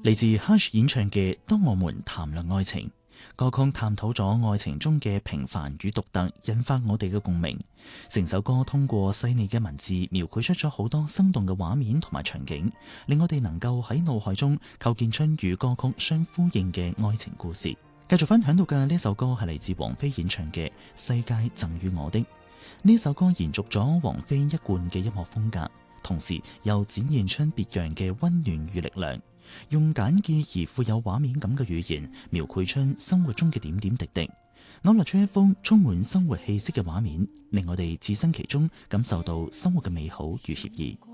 嚟自 Hush 演唱嘅《當我們談論愛情》，歌曲探討咗愛情中嘅平凡與獨特，引發我哋嘅共鳴。成首歌通過細膩嘅文字，描繪出咗好多生動嘅畫面同埋場景，令我哋能夠喺腦海中構建出與歌曲相呼應嘅愛情故事。繼續分享到嘅呢首歌係嚟自王菲演唱嘅《世界贈予我的》。呢首歌延續咗王菲一貫嘅音樂風格，同時又展現出別樣嘅溫暖與力量。用簡潔而富有畫面感嘅語言，描繪出生活中嘅點點滴滴，勾勒出一幅充滿生活氣息嘅畫面，令我哋置身其中，感受到生活嘅美好與愜意。